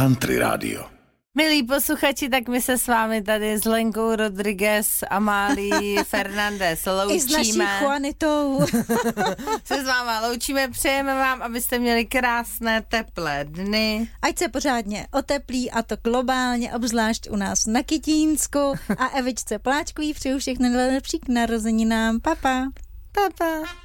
Country Radio. Milí posluchači, tak my se s vámi tady s Lenkou Rodriguez, Amálí Fernandez loučíme. I s naší Juanitou. Se s váma loučíme, přejeme vám, abyste měli krásné teplé dny. Ať se pořádně oteplí, a to globálně, obzvlášť u nás na Kytínsku. A Evičce Pláčkový přeju všechno nejlepší k narozeninám. Papa. Papa.